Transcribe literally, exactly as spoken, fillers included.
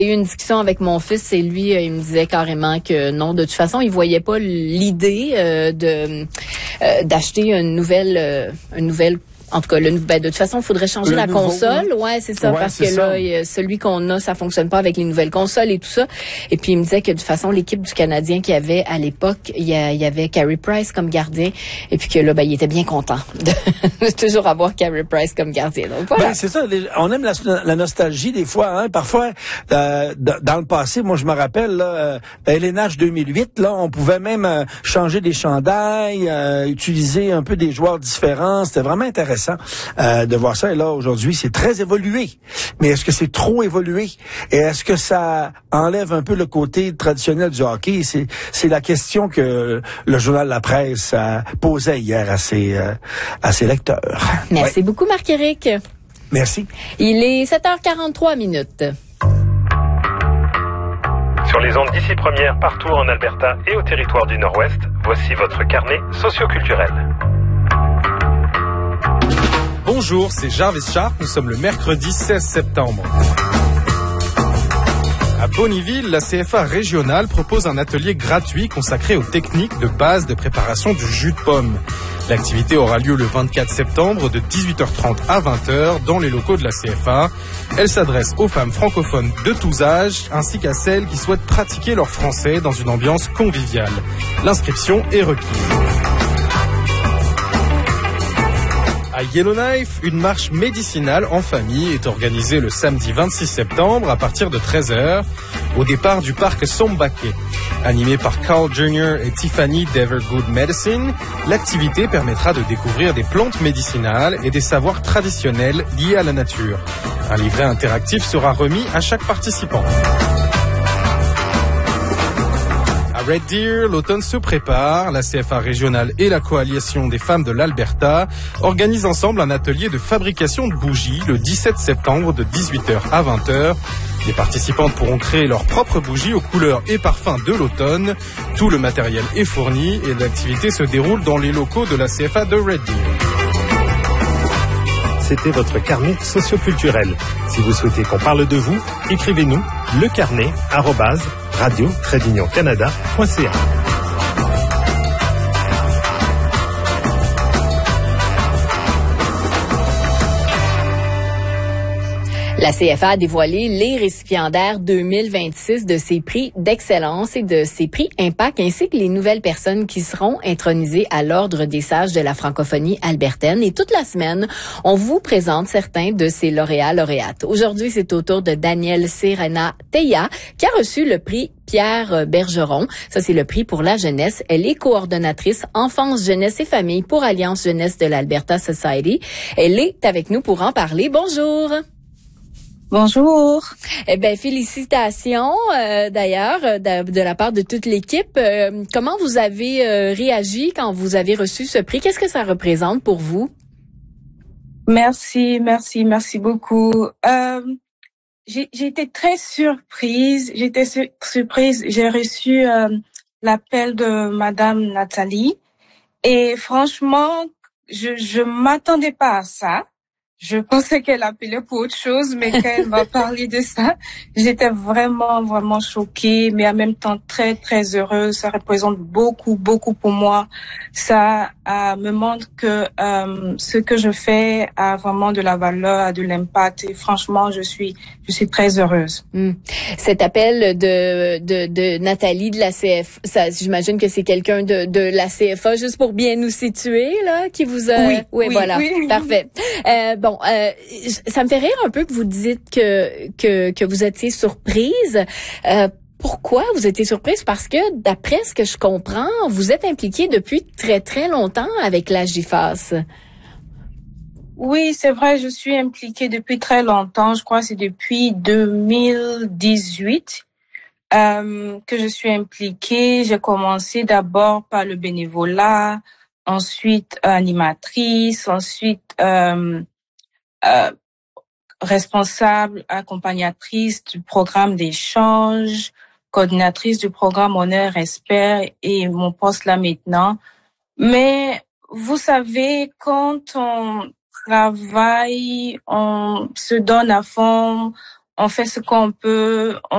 J'ai eu une discussion avec mon fils et lui, il me disait carrément que non, de toute façon, il voyait pas l'idée euh, de euh, d'acheter une nouvelle, euh, une nouvelle. En tout cas, le, ben, de toute façon, il faudrait changer le la nouveau, console. Oui. Ouais, c'est ça, ouais, parce que ça. Là, celui qu'on a, ça fonctionne pas avec les nouvelles consoles et tout ça. Et puis, il me disait que de toute façon, l'équipe du Canadien qu'il y avait à l'époque, il y, a, il y avait Carey Price comme gardien. Et puis que là, ben, il était bien content de, de toujours avoir Carey Price comme gardien. Donc, voilà. Ben, c'est ça. On aime la, la nostalgie des fois. Hein. Parfois, euh, dans le passé, moi, je me rappelle, là, L N H deux mille huit, là, on pouvait même euh, changer des chandails, euh, utiliser un peu des joueurs différents. C'était vraiment intéressant. Euh, de voir ça. Et là, aujourd'hui, c'est très évolué. Mais est-ce que c'est trop évolué? Et est-ce que ça enlève un peu le côté traditionnel du hockey? C'est, c'est la question que le journal La Presse a posée hier à ses, euh, à ses lecteurs. Merci ouais. beaucoup, Marc-Éric. Merci. Il est sept heures quarante-trois minutes. Sur les ondes d'ici première, partout en Alberta et au territoire du Nord-Ouest, voici votre carnet socioculturel. Bonjour, c'est Jarvis Sharp, nous sommes le mercredi seize septembre. À Bonnyville, la C F A régionale propose un atelier gratuit consacré aux techniques de base de préparation du jus de pomme. L'activité aura lieu le vingt-quatre septembre de dix-huit heures trente à vingt heures dans les locaux de la C F A. Elle s'adresse aux femmes francophones de tous âges ainsi qu'à celles qui souhaitent pratiquer leur français dans une ambiance conviviale. L'inscription est requise. À Yellowknife, une marche médicinale en famille est organisée le samedi vingt-six septembre à partir de treize heures au départ du parc Sombaké. Animée par Carl Junior et Tiffany d'Evergood Medicine, l'activité permettra de découvrir des plantes médicinales et des savoirs traditionnels liés à la nature. Un livret interactif sera remis à chaque participant. Red Deer, l'automne se prépare. La C F A régionale et la Coalition des femmes de l'Alberta organisent ensemble un atelier de fabrication de bougies le dix-sept septembre de dix-huit heures à vingt heures. Les participantes pourront créer leurs propres bougies aux couleurs et parfums de l'automne. Tout le matériel est fourni et l'activité se déroule dans les locaux de la C F A de Red Deer. C'était votre carnet socioculturel. Si vous souhaitez qu'on parle de vous, écrivez-nous lecarnet arobase radio tiret canada point c a. La C F A a dévoilé les récipiendaires deux mille vingt-six de ses prix d'excellence et de ses prix Impact, ainsi que les nouvelles personnes qui seront intronisées à l'Ordre des sages de la francophonie albertaine. Et toute la semaine, on vous présente certains de ces lauréats lauréates. Aujourd'hui, c'est au tour de Danielle Serena Teya, qui a reçu le prix Pierre Bergeron. Ça, c'est le prix pour la jeunesse. Elle est coordonnatrice enfance, jeunesse et famille pour Alliance Jeunesse de l'Alberta Society. Elle est avec nous pour en parler. Bonjour. Bonjour. Eh ben félicitations euh, d'ailleurs de, de la part de toute l'équipe. Euh, comment vous avez euh, réagi quand vous avez reçu ce prix? Qu'est-ce que ça représente pour vous? Merci, merci, merci beaucoup. Euh, j'ai, j'ai été très surprise. J'étais sur, surprise. J'ai reçu euh, l'appel de Madame Nathalie et franchement, je je m'attendais pas à ça. Je pensais qu'elle appelait pour autre chose, mais quand elle m'a parlé de ça, j'étais vraiment, vraiment choquée, mais en même temps très, très heureuse. Ça représente beaucoup, beaucoup pour moi. Ça euh, me montre que euh, ce que je fais a vraiment de la valeur, a de l'impact. Et franchement, je suis, je suis très heureuse. Mmh. Cet appel de, de, de Nathalie de la C F A, ça, j'imagine que c'est quelqu'un de, de la C F A, juste pour bien nous situer, là, qui vous a... Oui, oui, oui voilà. Oui. Parfait. Euh, bon, euh, ça me fait rire un peu que vous dites que, que, que vous étiez surprise. Euh, Pourquoi vous étiez surprise? Parce que, d'après ce que je comprends, vous êtes impliquée depuis très, très longtemps avec la G F A S. Oui, c'est vrai, je suis impliquée depuis très longtemps. Je crois que c'est depuis deux mille dix-huit euh, que je suis impliquée. J'ai commencé d'abord par le bénévolat, ensuite animatrice, ensuite euh, euh, responsable, accompagnatrice du programme d'échange, coordinatrice du programme Honneur Respect et mon poste là maintenant. Mais vous savez, quand on travaille, on se donne à fond, on fait ce qu'on peut, on